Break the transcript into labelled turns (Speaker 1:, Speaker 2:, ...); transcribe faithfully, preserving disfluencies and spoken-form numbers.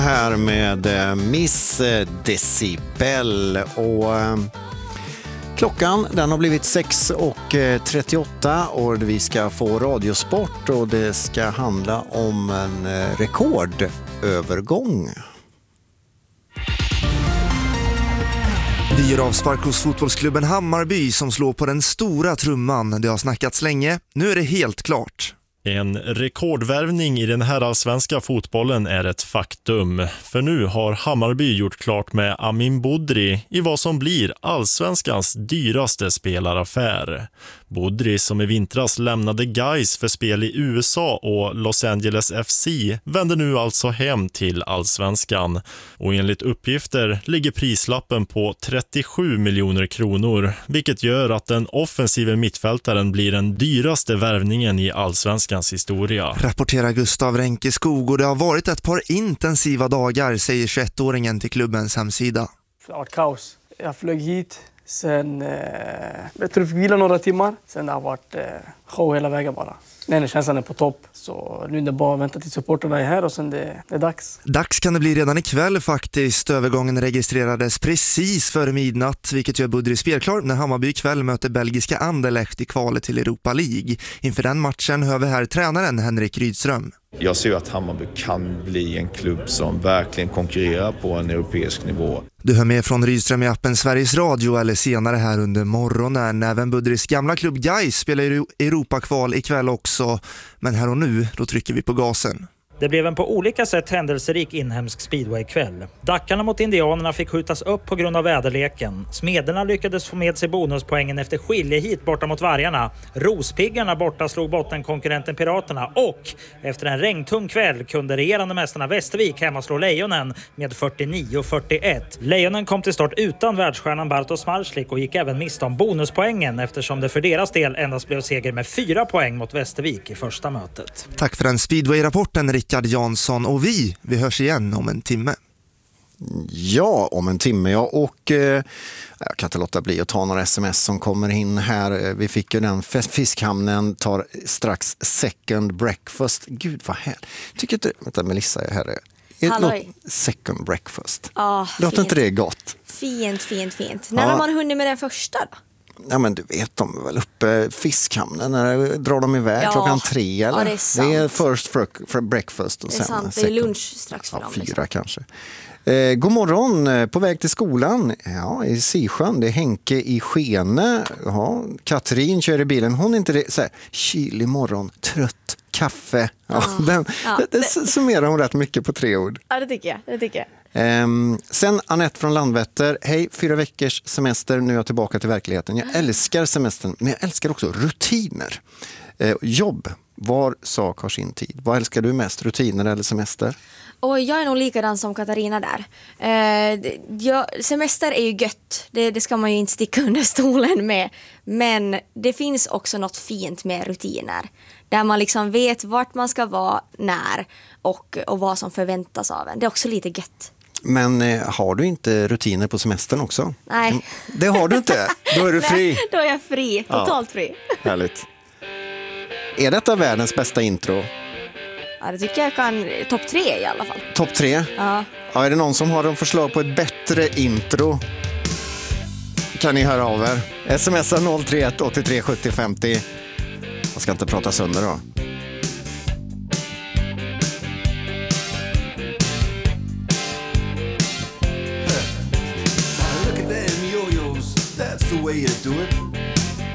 Speaker 1: Här med Miss Decibel och eh, klockan den har blivit sex och trettioåtta och vi ska få radiosport och det ska handla om en eh, rekordövergång.
Speaker 2: Vi gör avspark hos fotbollsklubben Hammarby som slår på den stora trumman. Det har snackats länge, nu är det helt klart.
Speaker 3: En rekordvärvning i den här allsvenska fotbollen är ett faktum. För nu har Hammarby gjort klart med Amin Budri i vad som blir allsvenskans dyraste spelaraffär. Budri som i vintras lämnade Gais för spel i U S A och Los Angeles F C vänder nu alltså hem till allsvenskan. Och enligt uppgifter ligger prislappen på trettiosju miljoner kronor, vilket gör att den offensiva mittfältaren blir den dyraste värvningen i allsvenskan historia.
Speaker 2: Rapporterar Gustav Renkeskog och det har varit ett par intensiva dagar, säger tjugoettåringen till klubbens hemsida.
Speaker 4: Det har varit kaos. Jag flög hit, sen eh, jag tror jag fick vila några timmar, sen har det varit eh, show hela vägen bara. Nej, känslan är på topp. Så nu är det bara att vänta till supporterna är här och sen det, det är dags.
Speaker 2: Dags kan det bli redan ikväll faktiskt. Övergången registrerades precis före midnatt, vilket gör Budri spelklar när Hammarby ikväll möter belgiska Anderlecht i kvalet till Europa League. Inför den matchen hör vi här tränaren Henrik Rydström.
Speaker 5: Jag ser att Hammarby kan bli en klubb som verkligen konkurrerar på en europeisk nivå.
Speaker 2: Du hör med från Rydström i appen Sveriges Radio eller senare här under morgonen. Även Budris gamla klubb Gais spelar i Europakval ikväll också. Men här och nu, då trycker vi på gasen.
Speaker 6: Det blev en på olika sätt händelserik inhemsk speedway-kväll. Dackarna mot indianerna fick skjutas upp på grund av väderleken. Smederna lyckades få med sig bonuspoängen efter skiljehit borta mot vargarna. Rospiggarna borta slog bottenkonkurrenten Piraterna. Och efter en regntung kväll kunde regerande mästarna Västervik hemma slå Lejonen med fyrtionio fyrtioett. Lejonen kom till start utan världsstjärnan Bartosz Marslik och gick även miste om bonuspoängen eftersom det för deras del endast blev seger med fyra poäng mot Västervik i första mötet.
Speaker 2: Tack för den speedway-rapporten, Rickard Jansson, och vi, vi hörs igen om en timme.
Speaker 1: Ja, om en timme, ja. Och eh, jag kan inte låta bli att ta några sms som kommer in här. Vi fick ju den, Fiskhamnen tar strax second breakfast. Gud vad härligt. Tycker inte, vänta Melissa är här. Är second breakfast.
Speaker 7: Oh,
Speaker 1: låter
Speaker 7: fint.
Speaker 1: Inte det gott?
Speaker 7: Fint, fint, fint. När
Speaker 1: ja.
Speaker 7: har man hunnit med den första då?
Speaker 1: Ja men du vet, de är väl uppe Fiskhamnen, när drar de iväg ja. klockan tre eller?
Speaker 7: Ja, det är sant.
Speaker 1: Det är first for, for breakfast och
Speaker 7: det är
Speaker 1: sen
Speaker 7: sant, det är lunch strax för
Speaker 1: ja,
Speaker 7: dem.
Speaker 1: Fyra
Speaker 7: liksom.
Speaker 1: kanske. Eh, god morgon, på väg till skolan. Ja, i Sisjön, det är Henke i Skene. Ja, Katrin kör i bilen, hon är inte det, så här, kylig morgon, trött, kaffe. Ja, ja. Den,
Speaker 7: ja.
Speaker 1: Det, det summerar hon rätt mycket på tre ord.
Speaker 7: Ja, det tycker jag, det tycker jag.
Speaker 1: Um, sen Annette från Landvetter. Hej, fyra veckors semester, nu är jag tillbaka till verkligheten. Jag älskar semestern, men jag älskar också rutiner. Uh, jobb, var sak har sin tid. Vad älskar du mest, rutiner eller semester?
Speaker 7: Och jag är nog likadan som Katarina där. Uh, jag, semester är ju gött, det, det ska man ju inte sticka under stolen med. Men det finns också något fint med rutiner. Där man liksom vet vart man ska vara, när och, och vad som förväntas av en. Det är också lite gött.
Speaker 1: Men eh, har du inte rutiner på semestern också?
Speaker 7: Nej.
Speaker 1: Det har du inte. Då är du fri.
Speaker 7: Nej, då är jag fri. Totalt ja. fri.
Speaker 1: Härligt. Är detta världens bästa intro?
Speaker 7: Ja, det tycker jag kan. Topp tre i alla fall.
Speaker 1: Topp tre?
Speaker 7: Ja.
Speaker 1: Ja. Är det någon som har en förslag på ett bättre intro? Kan ni höra av er. Smsa noll tre ett åtta tre sju noll fem noll. Jag ska inte prata sönder då.
Speaker 8: Look at them yo-yos, that's the way you do it.